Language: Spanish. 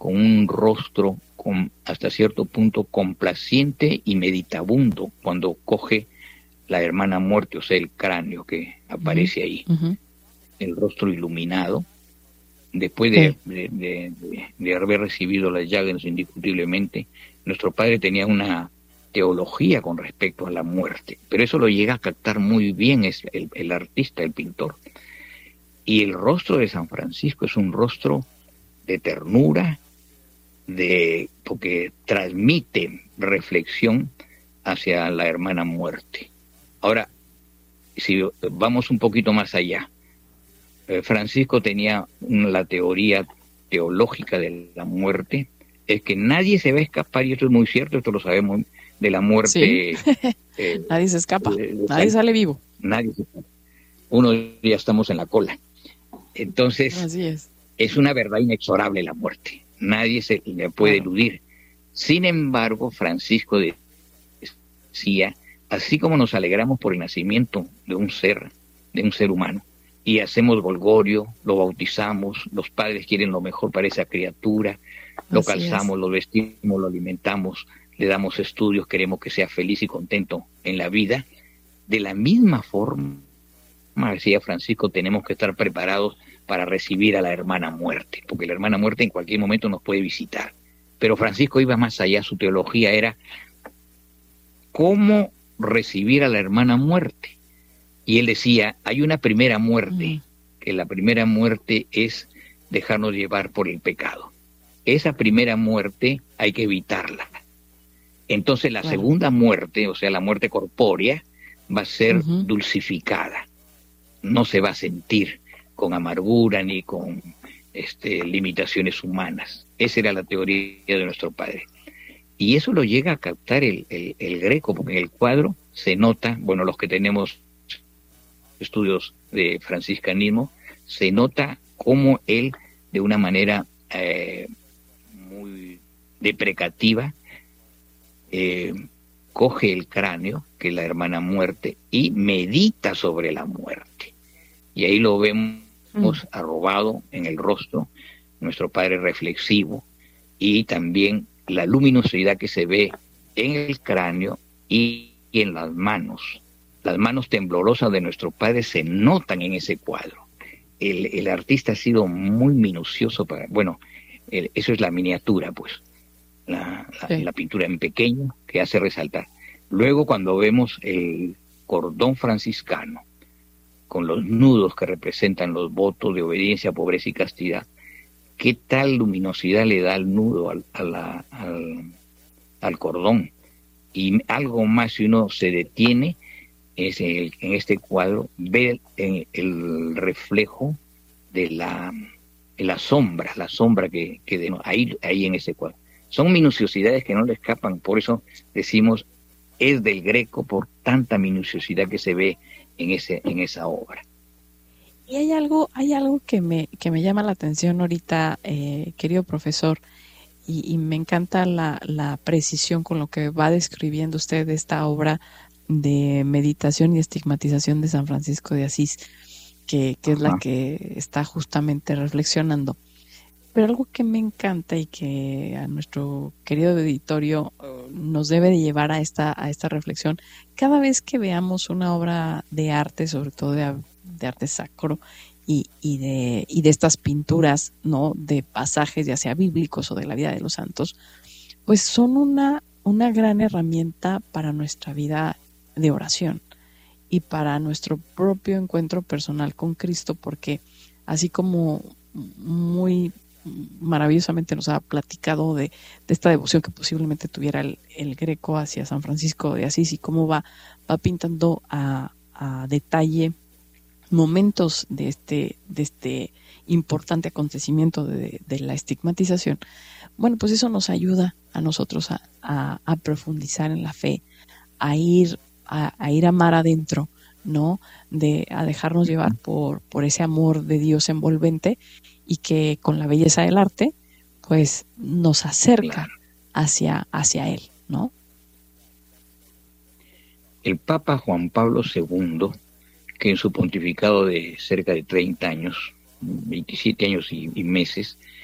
con un rostro hasta cierto punto complaciente y meditabundo cuando coge la hermana muerte, o sea, el cráneo que aparece ahí, el rostro iluminado, después de haber recibido las llagas indiscutiblemente. Nuestro padre tenía una teología con respecto a la muerte, pero eso lo llega a captar muy bien el artista, el pintor. Y el rostro de San Francisco es un rostro de ternura, porque transmite reflexión hacia la hermana muerte. Ahora, si vamos un poquito más allá, Francisco tenía la teoría teológica de la muerte, es que nadie se va a escapar, y esto es muy cierto, esto lo sabemos, de la muerte. Sí. Nadie se escapa, nadie sale vivo. Nadie se escapa. Uno ya estamos en la cola. Entonces, así es una verdad inexorable la muerte. Nadie se le puede eludir. Sin embargo, Francisco decía, así como nos alegramos por el nacimiento de un ser humano, y hacemos golgorio, lo bautizamos, los padres quieren lo mejor para esa criatura, lo calzamos, lo vestimos, lo alimentamos, le damos estudios, queremos que sea feliz y contento en la vida. De la misma forma, decía Francisco, tenemos que estar preparados para recibir a la hermana muerte, porque la hermana muerte en cualquier momento nos puede visitar. Pero Francisco iba más allá, su teología era cómo recibir a la hermana muerte. Y él decía, hay una primera muerte, que la primera muerte es dejarnos llevar por el pecado. Esa primera muerte hay que evitarla. Entonces la segunda muerte, o sea, la muerte corpórea, va a ser dulcificada. No se va a sentir con amargura ni con limitaciones humanas. Esa era la teoría de nuestro padre. Y eso lo llega a captar el Greco, porque en el cuadro se nota, bueno, los que tenemos estudios de franciscanismo, se nota cómo él, de una manera muy deprecativa, coge el cráneo, que es la hermana muerte, y medita sobre la muerte. Y ahí lo vemos arrobado en el rostro, nuestro padre reflexivo, y también la luminosidad que se ve en el cráneo y en las manos. Las manos temblorosas de nuestro padre se notan en ese cuadro. El artista ha sido muy minucioso eso es la miniatura, pues, la pintura en pequeño que hace resaltar. Luego, cuando vemos el cordón franciscano, con los nudos que representan los votos de obediencia, pobreza y castidad, ¿qué tal luminosidad le da al nudo, al cordón? Y algo más, si uno se detiene, en este cuadro, ve el reflejo de la sombra que ahí en ese cuadro. Son minuciosidades que no le escapan, por eso decimos, es del Greco por tanta minuciosidad que se ve en esa obra. Y hay algo que me llama la atención ahorita, querido profesor, y me encanta la precisión con lo que va describiendo usted esta obra de meditación y estigmatización de San Francisco de Asís, que es la que está justamente reflexionando. Pero algo que me encanta y que a nuestro querido auditorio nos debe de llevar a esta reflexión, cada vez que veamos una obra de arte, sobre todo de arte sacro, y de estas pinturas, ¿no?, de pasajes ya sea bíblicos o de la vida de los santos, pues son una gran herramienta para nuestra vida de oración y para nuestro propio encuentro personal con Cristo, porque así como muy maravillosamente nos ha platicado de esta devoción que posiblemente tuviera el Greco hacia San Francisco de Asís y cómo va pintando a detalle momentos de este importante acontecimiento de la estigmatización. Bueno, pues eso nos ayuda a nosotros a profundizar en la fe, a ir a mar adentro, ¿no? A dejarnos llevar por ese amor de Dios envolvente, y que con la belleza del arte, pues nos acerca hacia él, ¿no? El Papa Juan Pablo II, que en su pontificado de cerca de 30 años, 27 años y meses,